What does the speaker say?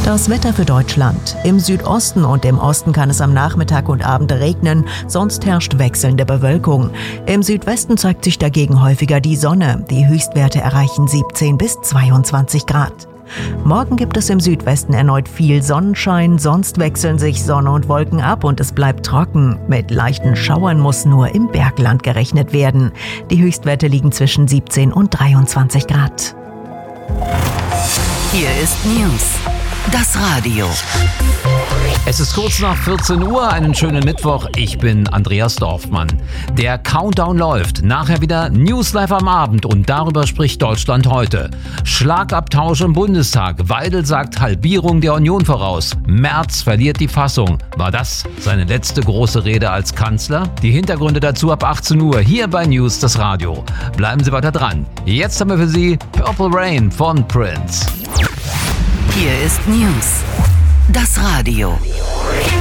Das Wetter für Deutschland. Im Südosten und im Osten kann es am Nachmittag und Abend regnen, sonst herrscht wechselnde Bewölkung. Im Südwesten zeigt sich dagegen häufiger die Sonne. Die Höchstwerte erreichen 17 bis 22 Grad. Morgen gibt es im Südwesten erneut viel Sonnenschein, sonst wechseln sich Sonne und Wolken ab und es bleibt trocken. Mit leichten Schauern muss nur im Bergland gerechnet werden. Die Höchstwerte liegen zwischen 17 und 23 Grad. Hier ist News, das Radio. Es ist kurz nach 14 Uhr, einen schönen Mittwoch. Ich bin Andreas Dorfmann. Der Countdown läuft. Nachher wieder News live am Abend und darüber spricht Deutschland heute. Schlagabtausch im Bundestag. Weidel sagt Halbierung der Union voraus. Merz verliert die Fassung. War das seine letzte große Rede als Kanzler? Die Hintergründe dazu ab 18 Uhr hier bei News, das Radio. Bleiben Sie weiter dran. Jetzt haben wir für Sie Purple Rain von Prince. Hier ist News, das Radio.